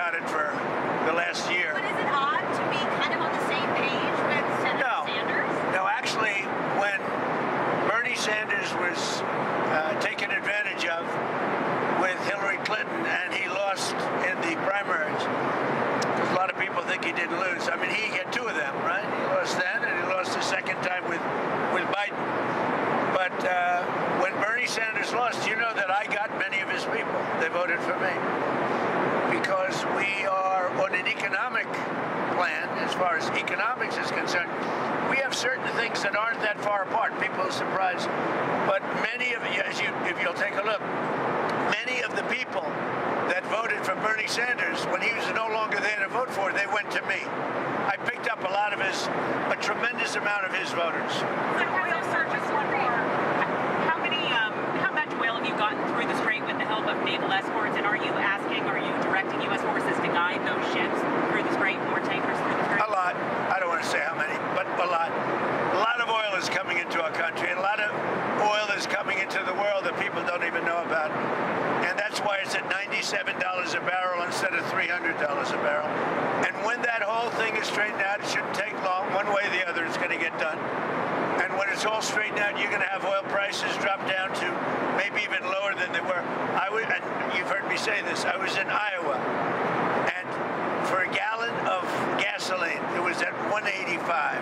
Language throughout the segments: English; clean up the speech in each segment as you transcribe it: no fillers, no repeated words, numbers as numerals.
about it for the last year. But is it odd to be kind of on the same page with Senator Sanders? No, actually, when Bernie Sanders was taken advantage of with Hillary Clinton and he lost in the primaries, because a lot of people think he didn't lose. I mean, he had two of them, right? He lost then and he lost the second time with Biden. But when Bernie Sanders lost, you know that I got many of his people. They voted for me because we are on an economic plan as far as economics is concerned. We have certain things that aren't that far apart. People are surprised. But many of you, if you'll take a look, many of the people that voted for Bernie Sanders when he was no longer there to vote for, they went to me. I picked up a tremendous amount of his voters. Oil surges one more. How much oil have you gotten through the Strait with the help of naval escorts? And are you directing U.S. forces to guide those ships through the Strait, more tankers through the Strait? A lot. I don't want to say how many, but a lot. A lot of oil is coming into our country, and a lot of oil is coming into the world that people don't even know about. And that's why it's at $97 a barrel instead of $300 a barrel. And when that whole thing is straightened out, it shouldn't take long. One way or the other, it's going to get done. And when it's all straightened out, you're going to have oil prices drop down to maybe even lower than they were. And you've heard me say this. I was in Iowa, and for a gallon of gasoline, it was at $1.85.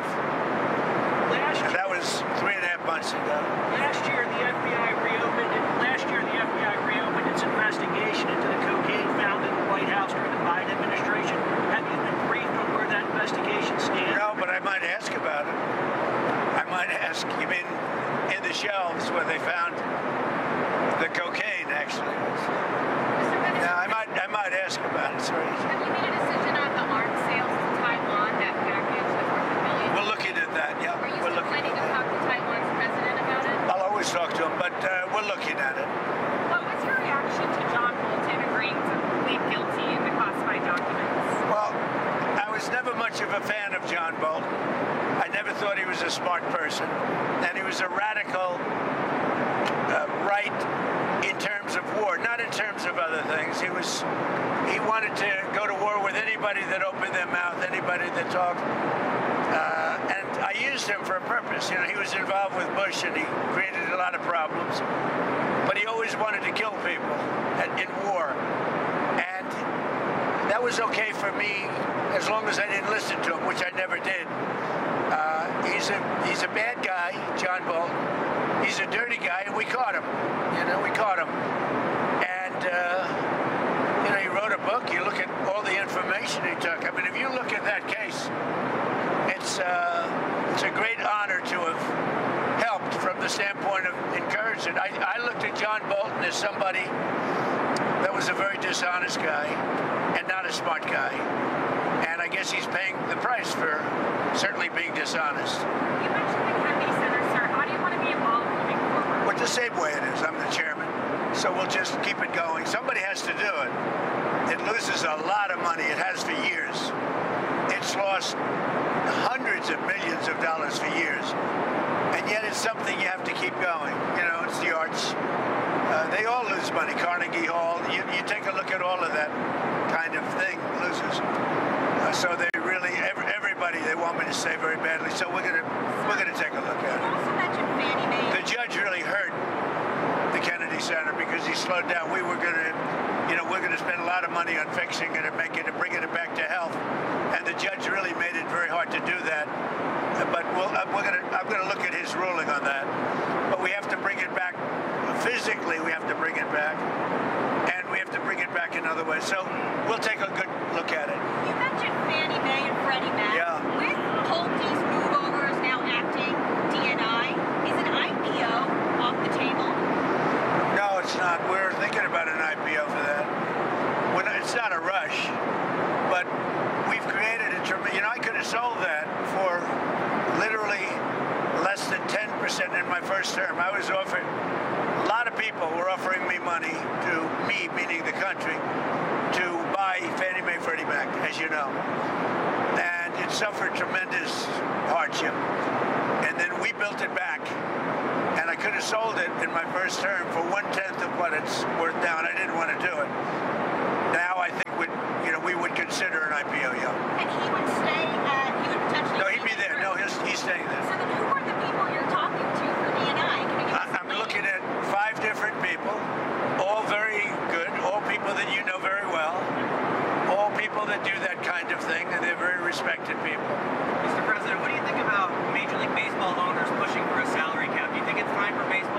And that was 3.5 months ago. Last year, the FBI reopened its investigation into the cocaine found in the White House during the Biden administration. Have you been briefed on where that investigation stands? No, but I might ask about it. I might ask. You mean in the shelves where they found the cocaine, actually? Yeah, I might ask about it. Sorry. Have you made a decision on the arms sales to Taiwan, that package, the $400 million? We're looking at that, yeah. Are you still planning to talk to Taiwan's president about it? I'll always talk to him, but we're looking at it. What was your reaction to John Bolton agreeing to plead guilty in the classified documents? Well, I was never much of a fan of John Bolton. I never thought he was a smart person, and he was a radical right in terms of war, not in terms of other things. He wanted to go to war with anybody that opened their mouth, anybody that talked. And I used him for a purpose. You know, he was involved with Bush, and he created a lot of problems. But he always wanted to kill people in war. And that was okay for me as long as I didn't listen to him, which I never did. He's a bad guy, John Bolton. He's a dirty guy, and we caught him. We caught him. And, he wrote a book. You look at all the information he took. I mean, if you look at that case, it's a great honor to have helped from the standpoint of encouragement. I looked at John Bolton as somebody that was a very dishonest guy and not a smart guy. And I guess he's paying the price for certainly being dishonest. You mentioned the Kennedy Center, sir. How do you want to be involved moving forward? Well, the same way it is. I'm the chairman. So we'll just keep it going. Somebody has to do it. It loses a lot of money. It has for years. It's lost hundreds of millions of dollars for years. And yet it's something you have to keep going. It's the arts. They all lose money. Carnegie Hall. You take a look at all of that kind of thing loses. So they really, everybody they want me to say very badly. So we're gonna take a look at it. You also mentioned Fannie Mae. The judge really hurt the Kennedy Center because he slowed down. We're gonna spend a lot of money on fixing it and bringing it back to health. And the judge really made it very hard to do that. But I'm gonna look at his ruling on that. But we have to bring it back physically. We have to bring it back, and we have to bring it back in other ways. So we'll take a good look at it. You mentioned Fannie Mae and Freddie Mac. Yeah. With Pulte's move over as now acting DNI, is an IPO off the table? No, it's not. We're thinking about an IPO for that. It's not a rush, but we've created a tremendous. I could have sold that for literally less than 10% in my first term. I was offered. A lot of people were offering me money meaning the country, to buy Fannie Mae, Freddie Mac, as you know. And it suffered tremendous hardship. And then we built it back. And I could have sold it in my first term for 1/10 of what it's worth now, and I didn't want to do it. Now I think we staying there. So then who are the people you're talking to for DNI? Can you give us I'm looking at 5 different people, all very good, all people that you know very well, all people that do that kind of thing, and they're very respected people. Mr. President, what do you think about Major League Baseball owners pushing for a salary cap? Do you think it's time for baseball